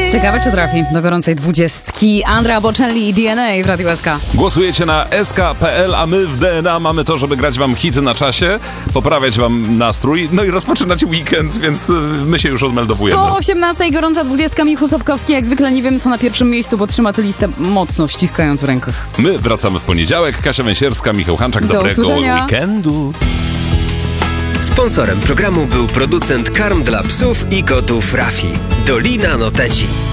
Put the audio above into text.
Ciekawe, czy trafi do gorącej 20. Andrea Bocelli i DNA w Radiu SK. Głosujecie na sk.pl, a my w DNA mamy to, żeby grać wam hity na czasie, poprawiać wam nastrój, no i rozpoczynać weekend, więc my się już odmeldowujemy. Po 18 gorąca 20. Michu Sobkowski jak zwykle nie wiemy co na pierwszym miejscu, bo trzyma tę listę mocno ściskając w rękach. My wracamy w poniedziałek. Kasia Węsierska, Michał Hanczak. Do Dobrego usłyszenia. weekendu. Sponsorem programu był producent karm dla psów i kotów Rafi. Dolina Noteci.